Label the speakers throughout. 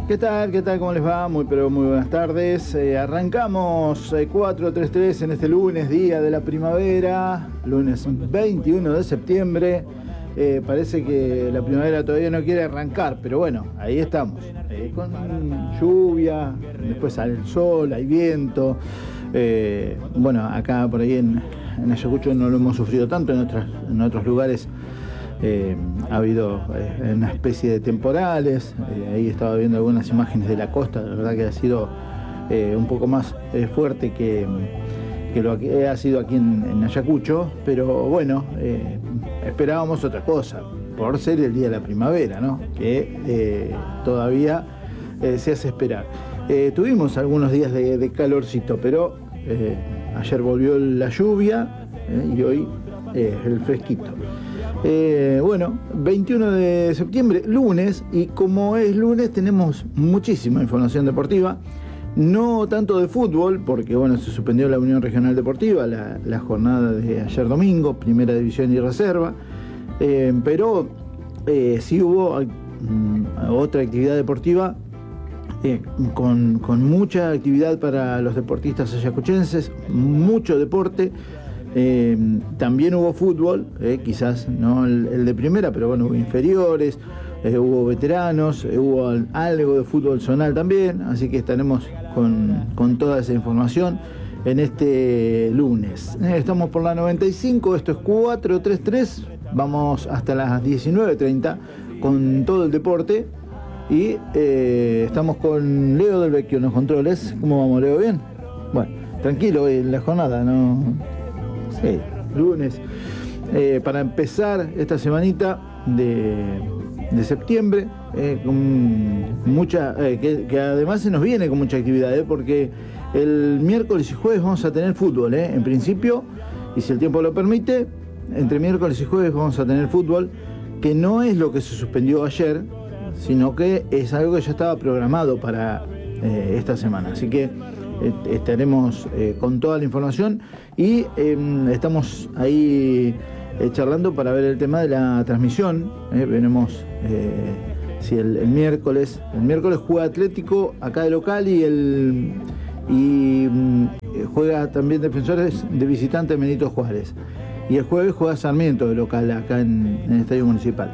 Speaker 1: ¿Qué tal? ¿Qué tal? ¿Cómo les va? Muy buenas tardes. Arrancamos 433 en este lunes, día de la primavera, lunes 21 de septiembre. Parece que la primavera todavía no quiere arrancar, pero bueno, ahí estamos. Con lluvia, después sale el sol, hay viento. Bueno, acá por ahí en Ayacucho no lo hemos sufrido tanto, en otros lugares ha habido una especie de temporales. Ahí estaba viendo algunas imágenes de la costa. La verdad que ha sido un poco más fuerte que lo que ha sido aquí en Ayacucho, pero bueno, esperábamos otra cosa por ser el día de la primavera, ¿no? Que todavía se hace esperar. Tuvimos algunos días de calorcito, pero ayer volvió la lluvia y hoy el fresquito. Bueno, 21 de septiembre, lunes, y como es lunes tenemos muchísima información deportiva, no tanto de fútbol, porque bueno, se suspendió la Unión Regional Deportiva, la jornada de ayer domingo, primera división y reserva, pero sí hubo otra actividad deportiva, con mucha actividad para los deportistas ayacuchenses, mucho deporte. También hubo fútbol, quizás no el de primera, pero bueno, hubo inferiores, hubo veteranos, hubo algo de fútbol zonal también, así que estaremos con toda esa información en este lunes. Estamos por la 95, esto es 433, vamos hasta las 19:30 con todo el deporte y estamos con Leo del Vecchio en los controles. ¿Cómo vamos, Leo? ¿Bien? Bueno, tranquilo hoy en la jornada, ¿no? Sí, lunes. Para empezar esta semanita de septiembre, con mucha, que además se nos viene con mucha actividad, porque el miércoles y jueves vamos a tener fútbol, en principio, y si el tiempo lo permite, entre miércoles y jueves vamos a tener fútbol, que no es lo que se suspendió ayer, sino que es algo que ya estaba programado para esta semana. Así que estaremos con toda la información y estamos ahí charlando para ver el tema de la transmisión. Veremos si el miércoles juega Atlético acá de local y juega también Defensores de visitante Benito Juárez, y el jueves juega Sarmiento de local acá en el Estadio Municipal.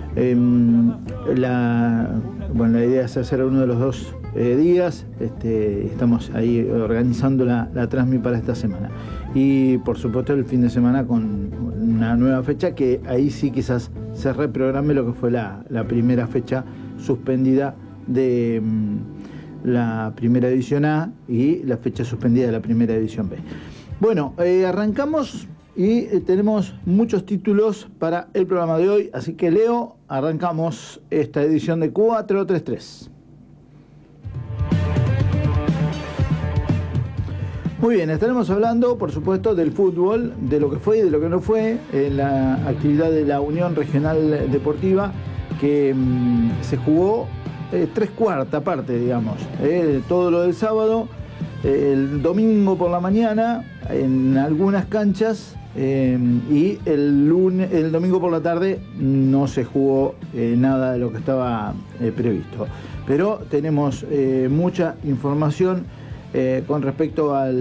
Speaker 1: La idea es hacer uno de los dos días. Estamos ahí organizando la transmisión para esta semana, y por supuesto el fin de semana con una nueva fecha, que ahí sí quizás se reprograme lo que fue la primera fecha suspendida de la primera división A y la fecha suspendida de la primera división B. Bueno, arrancamos y tenemos muchos títulos para el programa de hoy, así que Leo, arrancamos esta edición de 433. Muy bien, estaremos hablando, por supuesto, del fútbol, de lo que fue y de lo que no fue en la actividad de la Unión Regional Deportiva, que se jugó 3/4 parte, digamos, todo lo del sábado, el domingo por la mañana en algunas canchas, y el domingo por la tarde no se jugó nada de lo que estaba previsto. Pero tenemos mucha información con respecto a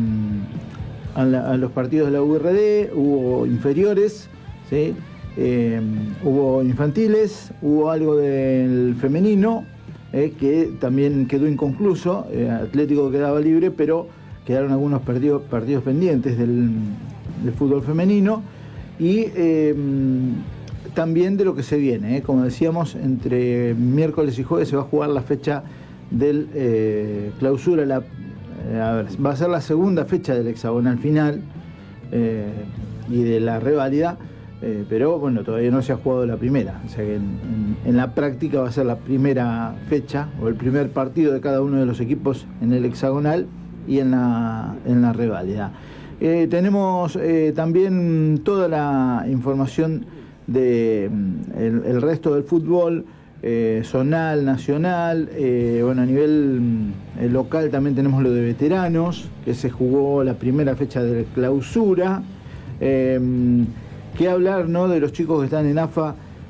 Speaker 1: los partidos de la URD. Hubo inferiores, ¿sí? Hubo infantiles, hubo algo del femenino, que también quedó inconcluso. Atlético quedaba libre, pero quedaron algunos partidos pendientes del fútbol femenino, y también de lo que se viene, como decíamos, entre miércoles y jueves se va a jugar la fecha del clausura, va a ser la segunda fecha del hexagonal final y de la reválida, pero bueno, todavía no se ha jugado la primera, o sea que en la práctica va a ser la primera fecha o el primer partido de cada uno de los equipos en el hexagonal y en la reválida. Tenemos también toda la información de el resto del fútbol, zonal, nacional. Bueno, a nivel local también tenemos lo de veteranos, que se jugó la primera fecha de clausura. Qué hablar, ¿no?, de los chicos que están en AFA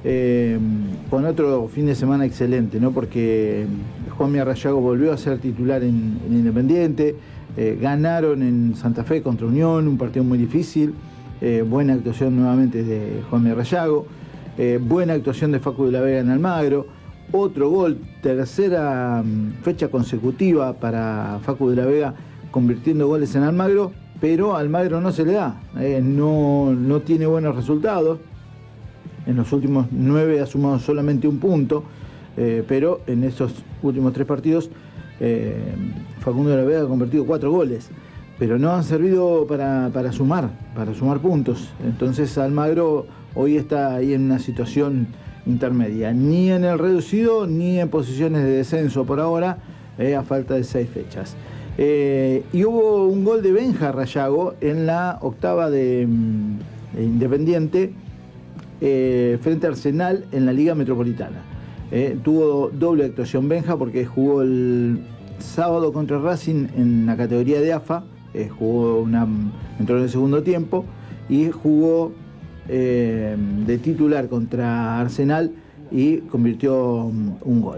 Speaker 1: con otro fin de semana excelente, ¿no? Porque Juanmi Arrayago volvió a ser titular en Independiente, ganaron en Santa Fe contra Unión, un partido muy difícil, buena actuación nuevamente de Juanmi Arrayago, buena actuación de Facu de la Vega en Almagro, otro gol, tercera fecha consecutiva para Facu de la Vega convirtiendo goles en Almagro, pero Almagro no se le da, no tiene buenos resultados. En los últimos 9 ha sumado solamente un punto, pero en esos últimos 3 partidos Facundo de la Vega ha convertido 4 goles, pero no han servido para sumar puntos. Entonces Almagro hoy está ahí en una situación intermedia, ni en el reducido ni en posiciones de descenso por ahora, a falta de 6 fechas. Y hubo un gol de Benja Rayago en la octava de Independiente, frente a Arsenal en la Liga Metropolitana. Tuvo doble actuación Benja porque jugó el sábado contra Racing en la categoría de AFA, entró en el segundo tiempo y jugó de titular contra Arsenal y convirtió un gol.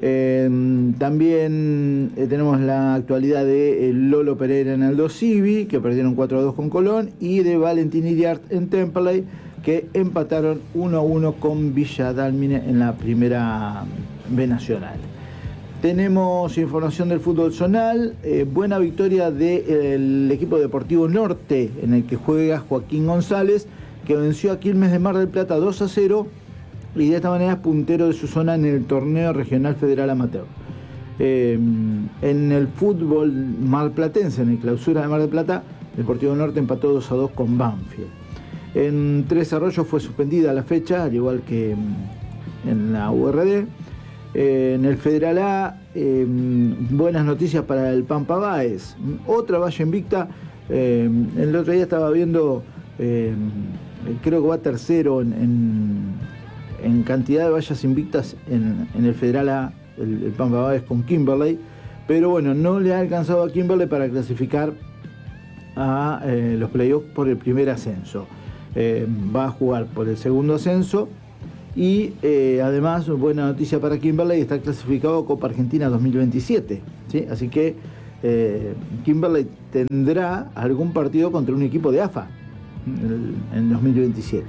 Speaker 1: También tenemos la actualidad de Lolo Pereira en Aldo Civi, que perdieron 4-2 con Colón, y de Valentín Iriart en Temperley, que empataron 1-1 con Villa Dálmine en la primera B Nacional. Tenemos información del fútbol zonal, buena victoria del equipo Deportivo Norte, en el que juega Joaquín González, que venció a Quilmes de Mar del Plata 2-0, y de esta manera es puntero de su zona en el torneo regional federal amateur. En el fútbol marplatense, en el clausura de Mar del Plata, Deportivo Norte empató 2-2 con Banfield. En Tres Arroyos fue suspendida la fecha, al igual que en la URD. En el Federal A, buenas noticias para el Pampa Báez. Otra valla invicta. El otro día estaba viendo, creo que va tercero en cantidad de vallas invictas en el Federal A, el Pampa Báez con Kimberley. Pero bueno, no le ha alcanzado a Kimberley para clasificar a los playoffs por el primer ascenso. Va a jugar por el segundo ascenso y además, buena noticia para Kimberley, está clasificado a Copa Argentina 2027, ¿sí? Así que Kimberley tendrá algún partido contra un equipo de AFA en 2027.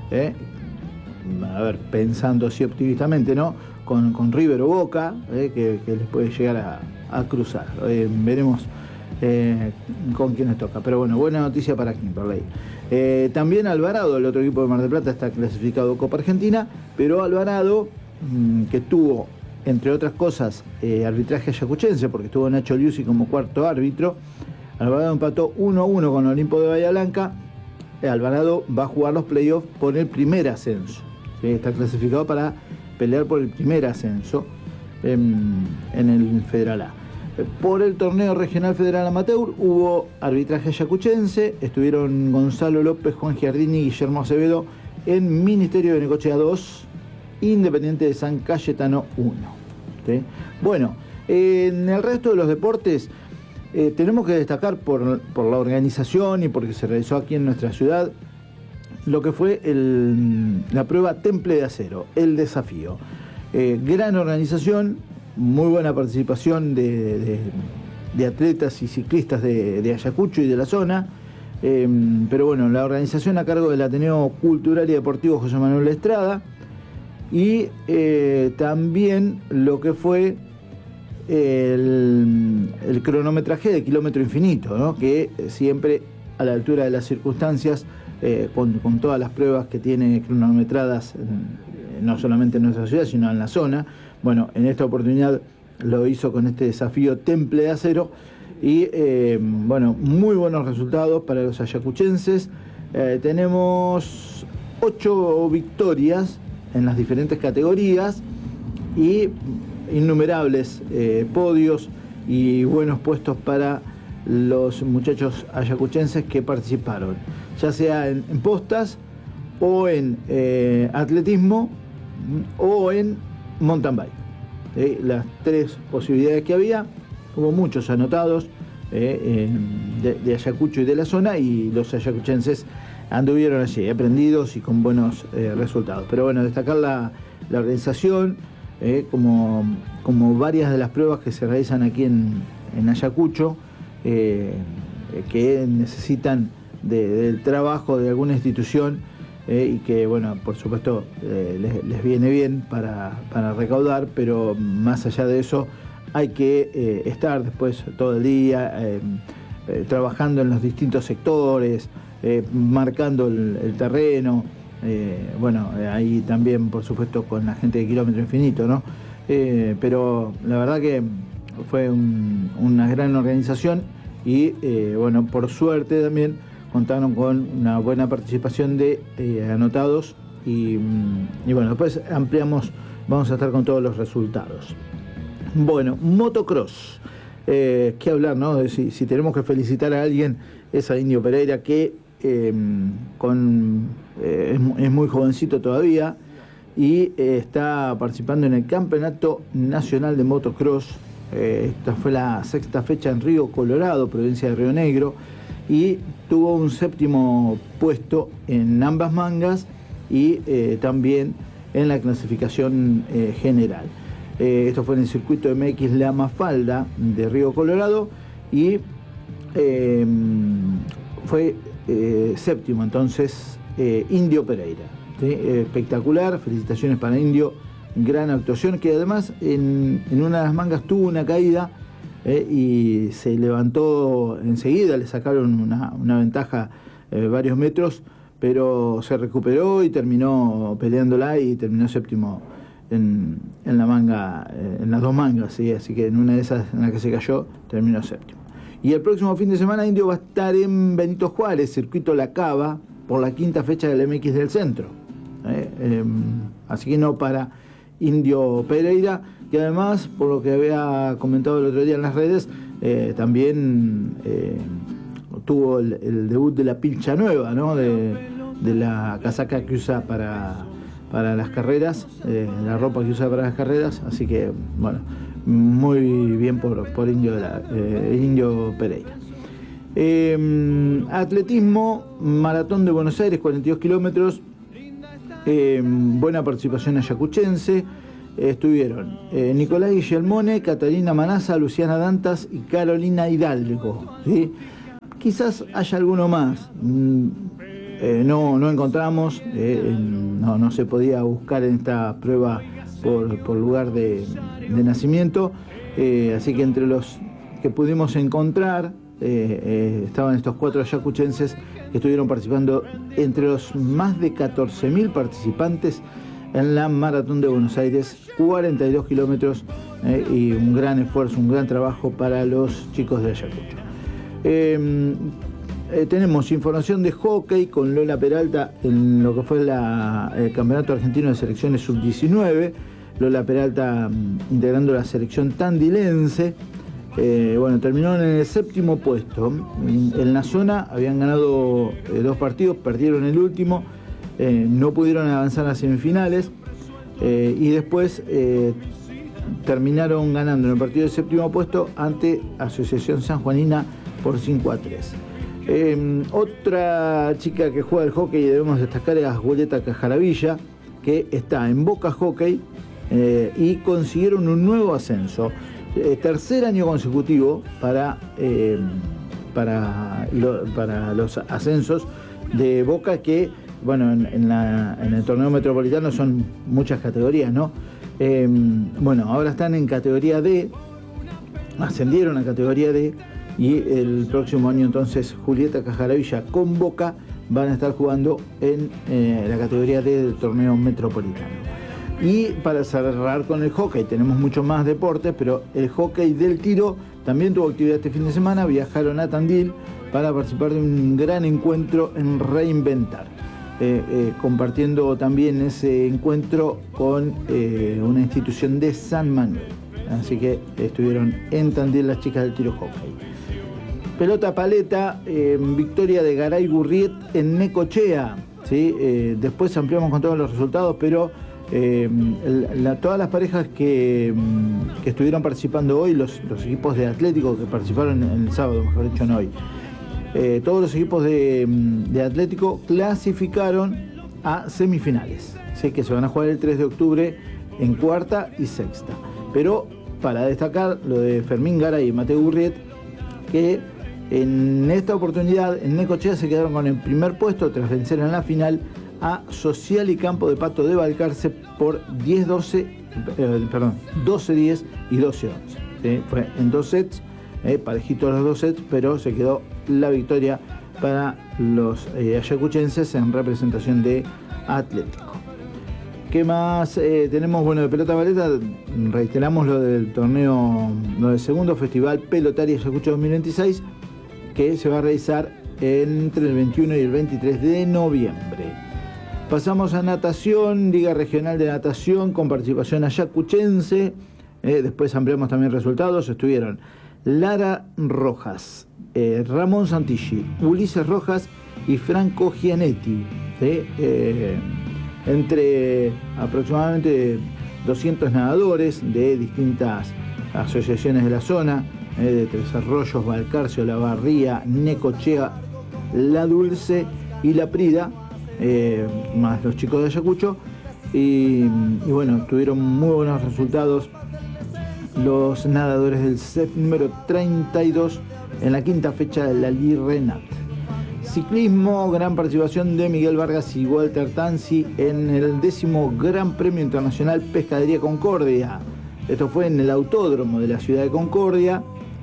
Speaker 1: A ver, pensando así optimistamente, ¿no? Con River o Boca, que les puede llegar a cruzar. Veremos con quiénes toca. Pero bueno, buena noticia para Kimberley. También Alvarado, el otro equipo de Mar del Plata, está clasificado a Copa Argentina, pero Alvarado, que tuvo, entre otras cosas, arbitraje ayacuchense, porque estuvo Nacho Liuzzi como cuarto árbitro. Alvarado empató 1-1 con Olimpo de Bahía Blanca. Alvarado va a jugar los playoffs por el primer ascenso. Está clasificado para pelear por el primer ascenso en el Federal A. Por el torneo regional federal amateur hubo arbitraje ayacuchense, estuvieron Gonzalo López, Juan Giardini y Guillermo Acevedo en Ministerio de Necochea 2, Independiente de San Cayetano 1. ¿Sí? Bueno, en el resto de los deportes tenemos que destacar por la organización y porque se realizó aquí en nuestra ciudad lo que fue la prueba Temple de Acero, el desafío. Gran organización, muy buena participación de atletas y ciclistas de Ayacucho y de la zona, pero bueno, la organización a cargo del Ateneo Cultural y Deportivo José Manuel Estrada, y también lo que fue el cronometraje de Kilómetro Infinito, ¿no? Que siempre a la altura de las circunstancias, con todas las pruebas que tiene cronometradas, no solamente en nuestra ciudad, sino en la zona. Bueno, en esta oportunidad lo hizo con este desafío Temple de Acero y, bueno, muy buenos resultados para los ayacuchenses. Tenemos 8 victorias en las diferentes categorías y innumerables podios y buenos puestos para los muchachos ayacuchenses que participaron, ya sea en postas o en atletismo o en mountain bike. Las 3 posibilidades que había, hubo muchos anotados de Ayacucho y de la zona, y los ayacuchenses anduvieron allí, prendidos y con buenos resultados. Pero bueno, destacar la organización, como varias de las pruebas que se realizan aquí en Ayacucho, que necesitan del trabajo de alguna institución, y que, bueno, por supuesto les viene bien para recaudar, pero más allá de eso hay que estar después todo el día trabajando en los distintos sectores, marcando el terreno, ahí también, por supuesto, con la gente de Kilómetro Infinito, ¿no? Pero la verdad que fue una gran organización y, por suerte también contaron con una buena participación de anotados y después ampliamos, vamos a estar con todos los resultados. Bueno, motocross, qué hablar, ¿no? Si tenemos que felicitar a alguien, es a Indio Pereira, que es muy jovencito todavía y está participando en el Campeonato Nacional de Motocross. Esta fue la 6ª fecha en Río Colorado, provincia de Río Negro, y tuvo un 7º puesto en ambas mangas y también en la clasificación general. Esto fue en el circuito MX La Mafalda de Río Colorado y fue 7º entonces Indio Pereira, ¿sí? Espectacular, felicitaciones para Indio, gran actuación, que además en una de las mangas tuvo una caída y se levantó enseguida, le sacaron una ventaja varios metros, pero se recuperó y terminó peleándola y terminó 7º en la manga, en las 2 mangas, ¿sí? Así que en una de esas en la que se cayó terminó 7º. Y el próximo fin de semana Indio va a estar en Benito Juárez, circuito La Cava, por la 5ª fecha del MX del Centro. Así que no para Indio Pereira, que además, por lo que había comentado el otro día en las redes, también tuvo el debut de la pilcha nueva, ¿no? De la casaca que usa para las carreras, la ropa que usa para las carreras, así que, bueno, muy bien por Indio Pereira. Atletismo, Maratón de Buenos Aires, 42 kilómetros, buena participación ayacuchense. Estuvieron Nicolás Guillermone, Catalina Manasa, Luciana Dantas y Carolina Hidalgo, ¿sí? Quizás haya alguno más, no encontramos, no se podía buscar en esta prueba por lugar de nacimiento, así que entre los que pudimos encontrar estaban estos 4 ayacuchenses que estuvieron participando entre los más de 14.000 participantes en la Maratón de Buenos Aires, 42 kilómetros, y un gran esfuerzo, un gran trabajo para los chicos de Ayacucho. Tenemos información de hockey con Lola Peralta en lo que fue el Campeonato Argentino de Selecciones Sub-19. Lola Peralta integrando la selección tandilense. Terminó en el 7º puesto. En la zona habían ganado 2 partidos, perdieron el último, no pudieron avanzar a semifinales y después terminaron ganando en el partido del 7º puesto ante Asociación Sanjuanina por 5-3. Otra chica que juega al hockey y debemos destacar es Julieta Cajaravilla, que está en Boca Hockey y consiguieron un nuevo ascenso. Tercer año consecutivo para los ascensos de Boca, que en el torneo metropolitano son muchas categorías, ¿no? Ahora están en categoría D, ascendieron a categoría D, y el próximo año entonces Julieta Cajaravilla con Boca van a estar jugando en la categoría D del torneo metropolitano. Y para cerrar con el hockey, tenemos mucho más deportes, pero el hockey del tiro también tuvo actividad este fin de semana. Viajaron a Tandil para participar de un gran encuentro en Reinventar, compartiendo también ese encuentro con una institución de San Manuel. Así que estuvieron en Tandil las chicas del tiro hockey. Pelota paleta, victoria de Garay Gurriet en Necochea, ¿sí? Después ampliamos con todos los resultados, pero todas las parejas que estuvieron participando hoy, los equipos de Atlético que participaron el sábado, mejor dicho, no hoy, todos los equipos de Atlético clasificaron a semifinales, ¿sí? Que se van a jugar el 3 de octubre en cuarta y sexta. Pero para destacar lo de Fermín Garay y Mateo Gurriet, que en esta oportunidad en Necochea se quedaron con el primer puesto tras vencer en la final a Social y Campo de Pato de Balcarce por 12-10 y 12-11. ¿Sí? Fue en 2 sets, parejitos los 2 sets, pero se quedó la victoria para los ayacuchenses en representación de Atlético. ¿Qué más tenemos? Bueno, de pelota baleta, reiteramos lo del torneo, lo del segundo Festival Pelotaria Ayacucho 2026, que se va a realizar entre el 21 y el 23 de noviembre. Pasamos a natación, Liga Regional de Natación con participación ayacuchense. Después ampliamos también resultados. Estuvieron Lara Rojas, Ramón Santilli, Ulises Rojas y Franco Gianetti. Entre aproximadamente 200 nadadores de distintas asociaciones de la zona, de Tres Arroyos, Balcarce, La Barría, Necochea, La Dulce y La Prida, más los chicos de Ayacucho, y bueno, tuvieron muy buenos resultados los nadadores del set número 32 en la quinta fecha de la Lirenat. Ciclismo, gran participación de Miguel Vargas y Walter Tanzi en el 10º Gran Premio Internacional Pescadería Concordia. Esto fue en el autódromo de la ciudad de Concordia,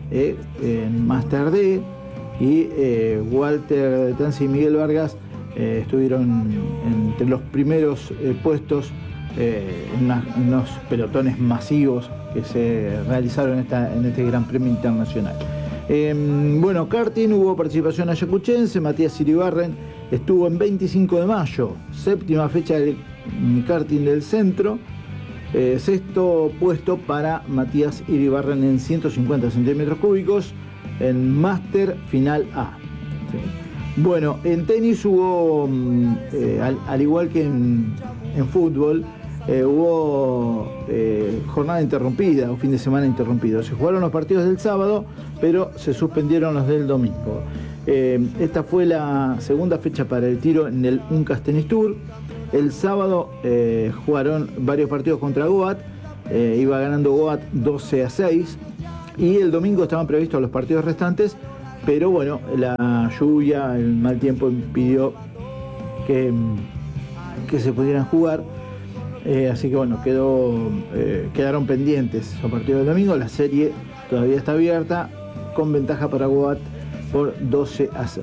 Speaker 1: en Master D, y Walter Tanzi y Miguel Vargas estuvieron entre los primeros puestos en unos pelotones masivos que se realizaron en este Gran Premio Internacional. Bueno, karting, hubo participación ayacuchense. Matías Iribarren estuvo en 25 de mayo, séptima fecha del karting del centro. Sexto puesto para Matías Iribarren en 150 centímetros cúbicos en Máster Final A. ¿Sí? Bueno, en tenis hubo, al igual que en fútbol, hubo jornada interrumpida o fin de semana interrumpido. Se jugaron los partidos del sábado, pero se suspendieron los del domingo. Esta fue la segunda fecha para el tiro en el Uncas Tennis Tour. El sábado jugaron varios partidos contra Goat, iba ganando Goat 12-6, y el domingo estaban previstos los partidos restantes, pero bueno, la lluvia, el mal tiempo impidió que se pudieran jugar. Así que bueno, quedaron pendientes a partir del domingo. La serie todavía está abierta, con ventaja para Goat por 12-6.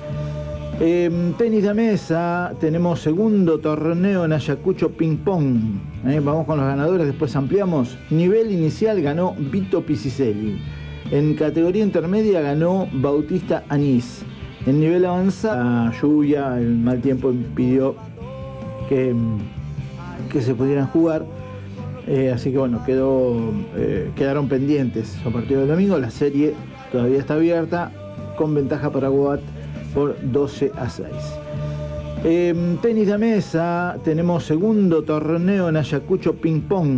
Speaker 1: Tenis de mesa, tenemos segundo torneo en Ayacucho Ping Pong. Vamos con los ganadores, después ampliamos. Nivel inicial ganó Vito Piciselli. En categoría intermedia ganó Bautista Anís. En nivel avanzado, la lluvia, el mal tiempo impidió que se pudieran jugar. Así que bueno, quedaron pendientes a partir del domingo. La serie todavía está abierta, con ventaja para Goat por 12-6. Tenis de mesa, tenemos segundo torneo en Ayacucho Ping Pong.